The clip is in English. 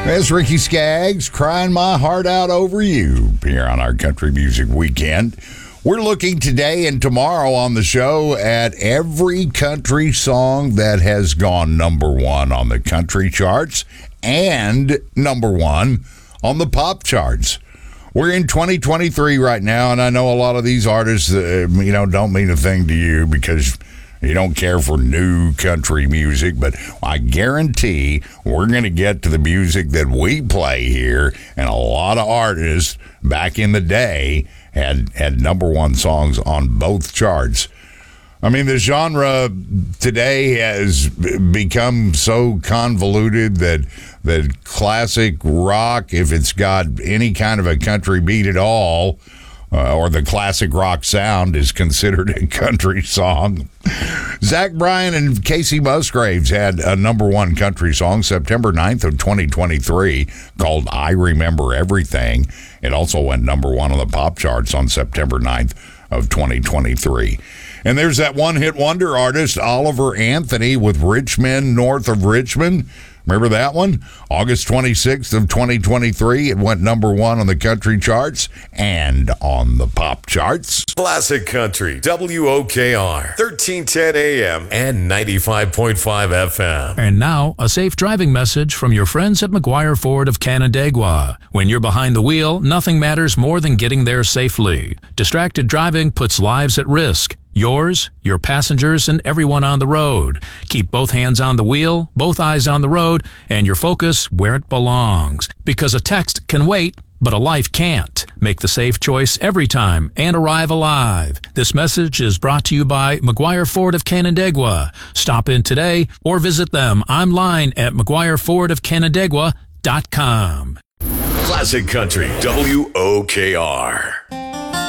That's Ricky Skaggs, Crying My Heart Out Over You, here on our Country Music Weekend. We're looking today and tomorrow on the show at every country song that has gone number one on the country charts and number one on the pop charts. We're in 2023 right now, and I know a lot of these artists, don't mean a thing to you because you don't care for new country music, but I guarantee we're going to get to the music that we play here, and a lot of artists back in the day had number one songs on both charts. I mean, the genre today has become so convoluted that classic rock, if it's got any kind of a country beat at all, or the classic rock sound, is considered a country song. Zach Bryan and Casey Musgraves had a number one country song September 9th of 2023 called I Remember Everything. It also went number one on the pop charts on September 9th of 2023. And there's that one-hit wonder artist, Oliver Anthony, with Rich Men North of Richmond. Remember that one? August 26th of 2023, it went number one on the country charts and on the pop charts. Classic Country, WOKR, 1310 AM and 95.5 FM. And now, a safe driving message from your friends at McGuire Ford of Canandaigua. When you're behind the wheel, nothing matters more than getting there safely. Distracted driving puts lives at risk. Yours, your passengers, and everyone on the road. Keep both hands on the wheel, both eyes on the road, and your focus where it belongs. Because a text can wait, but a life can't. Make the safe choice every time and arrive alive. This message is brought to you by McGuire Ford of Canandaigua. Stop in today or visit them online at McGuireFordofCanandaigua.com. Classic Country, WOKR.